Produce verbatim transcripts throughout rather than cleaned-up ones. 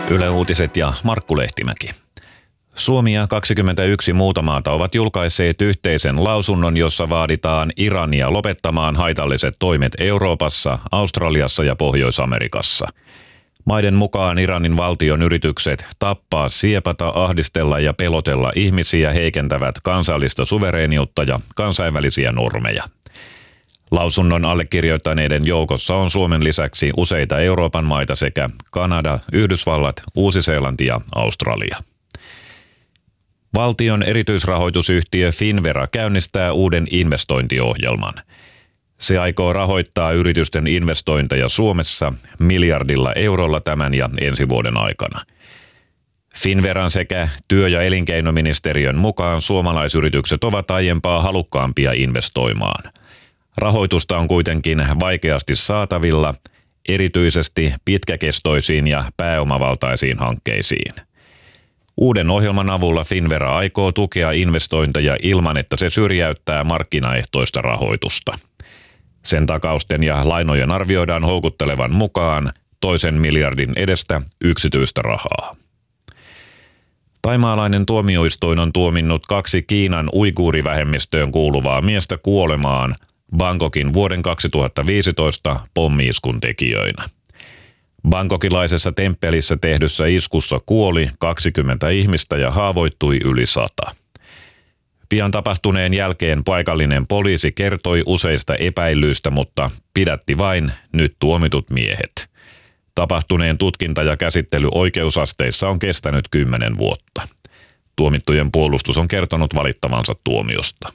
Yle Uutiset ja Markku Lehtimäki. Suomi ja kaksikymmentäyksi muuta maata ovat julkaisseet yhteisen lausunnon, jossa vaaditaan Irania lopettamaan haitalliset toimet Euroopassa, Australiassa ja Pohjois-Amerikassa. Maiden mukaan Iranin valtion yritykset tappaa, siepata, ahdistella ja pelotella ihmisiä heikentävät kansallista suvereeniutta ja kansainvälisiä normeja. Lausunnon allekirjoittaneiden joukossa on Suomen lisäksi useita Euroopan maita sekä Kanada, Yhdysvallat, Uusi-Seelanti ja Australia. Valtion erityisrahoitusyhtiö Finnvera käynnistää uuden investointiohjelman. Se aikoo rahoittaa yritysten investointeja Suomessa miljardilla eurolla tämän ja ensi vuoden aikana. Finnveran sekä työ- ja elinkeinoministeriön mukaan suomalaisyritykset ovat aiempaa halukkaampia investoimaan. Rahoitusta on kuitenkin vaikeasti saatavilla, erityisesti pitkäkestoisiin ja pääomavaltaisiin hankkeisiin. Uuden ohjelman avulla Finnvera aikoo tukea investointeja ilman, että se syrjäyttää markkinaehtoista rahoitusta. Sen takausten ja lainojen arvioidaan houkuttelevan mukaan toisen miljardin edestä yksityistä rahaa. Thaimaalainen tuomioistuin on tuominnut kaksi Kiinan uiguurivähemmistöön kuuluvaa miestä kuolemaan Bangkokin vuoden kaksituhattaviisitoista pommi-iskun tekijöinä. Bangkokilaisessa temppelissä tehdyssä iskussa kuoli kaksikymmentä ihmistä ja haavoittui yli sata. Pian tapahtuneen jälkeen paikallinen poliisi kertoi useista epäillyistä, mutta pidätti vain nyt tuomitut miehet. Tapahtuneen tutkinta ja käsittely oikeusasteissa on kestänyt kymmenen vuotta. Tuomittujen puolustus on kertonut valittavansa tuomiosta.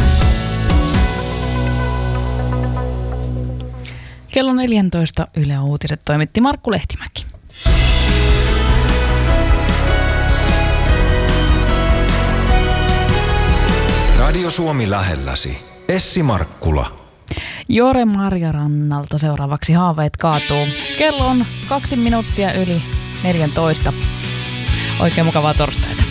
Kello neljätoista Yle Uutiset toimitti Markku Lehtimäki. Radio Suomi lähelläsi. Essi Markkula. Jore Marjarannalta seuraavaksi Haaveet kaatuu. Kello on kaksi minuuttia yli neljätoista. Oikein mukavaa torstaita.